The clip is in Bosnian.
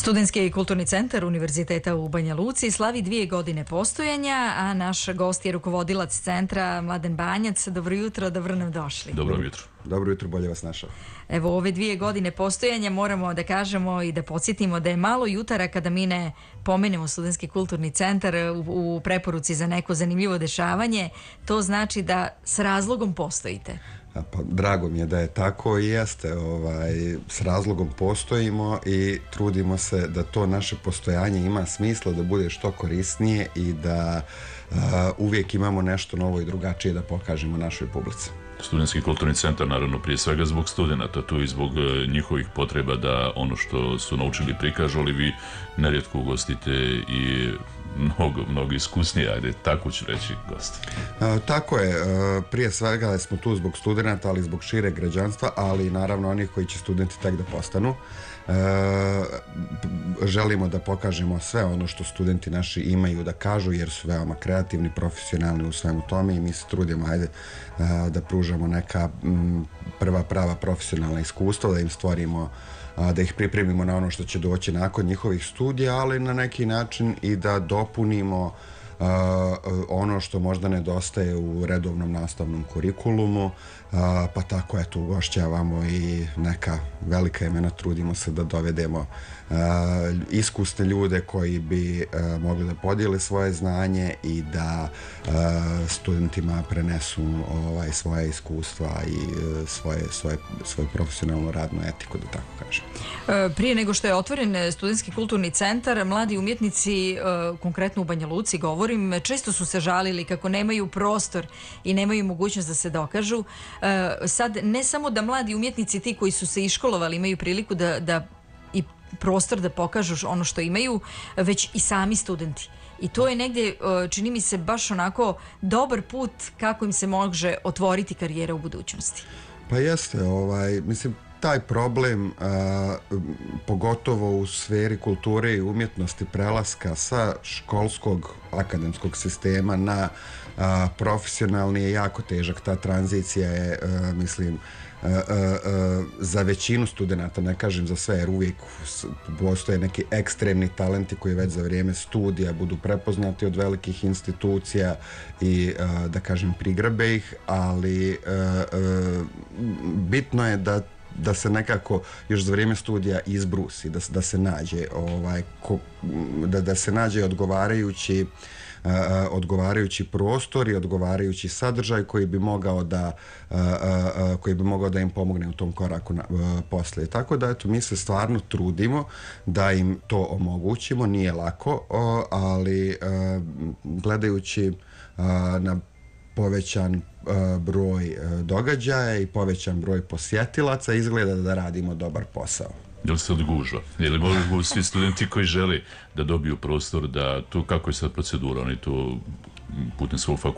Studentski kulturni centar Univerziteta u Banja Luci slavi 2 godine postojanja, a naš gost je rukovodilac centra Mladen Banjac. Dobro jutro, dobro nam došli. Dobro jutro. Dobro jutro, bolje vas našao. Evo, ove 2 godine postojanja moramo da kažemo i da podsjetimo da je malo jutara kada mi ne pomenemo Studentski kulturni centar u preporuci za neko zanimljivo dešavanje. To znači da s razlogom postojite. Pa, drago mi je da je tako i jeste. S razlogom postojimo i trudimo se da to naše postojanje ima smisla, da bude što korisnije i da uvijek imamo nešto novo i drugačije da pokažemo našoj publici. Studentski kulturni centar, naravno, prije svega zbog studenta, tu i zbog njihovih potreba da ono što su naučili prikažu, ali vi nerijetko ugostite i mnogo iskusnije, ajde, tako ću reći, gost. Tako je, prije svega smo tu zbog studenta, ali zbog šireg građanstva, ali naravno onih koji će studenti tek da postanu. Želimo da pokažemo sve ono što studenti naši imaju da kažu, jer su veoma kreativni, profesionalni u svemu tome i mi se trudimo, ajde, da pružamo neka prva prava profesionalna iskustva, da im stvorimo, da ih pripremimo na ono što će doći nakon njihovih studija, ali na neki način i da dopunimo ono što možda nedostaje u redovnom nastavnom kurikulumu, pa tako eto ugošćavamo i neka velika imena, trudimo se da dovedemo iskusne ljude koji bi mogli da podijele svoje znanje i da studentima prenesu svoje iskustva i svoju profesionalnu radnu etiku, da tako kažem. Prije nego što je otvoren Studentski kulturni centar, mladi umjetnici, konkretno u Banja Luci govorim, često su se žalili kako nemaju prostor i nemaju mogućnost da se dokažu. Sad, ne samo da mladi umjetnici, ti koji su se iškolovali, imaju priliku da i prostor da pokažu ono što imaju, već i sami studenti. I to je negdje, čini mi se, baš onako dobar put kako im se može otvoriti karijera u budućnosti. Pa jeste, mislim, taj problem, pogotovo u sferi kulture i umjetnosti, prelaska sa školskog akademskog sistema na profesionalni je jako težak. Ta tranzicija je, mislim, za većinu studenta, ne kažem za sve, jer uvijek postoje neki ekstremni talenti koji već za vrijeme studija budu prepoznati od velikih institucija i, da kažem, prigrabe ih, ali bitno je da se nekako još za vrijeme studija izbrusi, da se nađe da se nađe odgovarajući prostor i odgovarajući sadržaj koji bi mogao da im pomogne u tom koraku poslije. Tako da, eto, mi se stvarno trudimo da im to omogućimo. Nije lako, ali gledajući na povećan broj događaja i povećan broj posjetilaca, izgleda da radimo dobar posao. Je li se odgužva? Je li mogu svi studenti koji žele da dobiju prostor, da tu, kako je sad procedura, oni tu putem svog fakulteta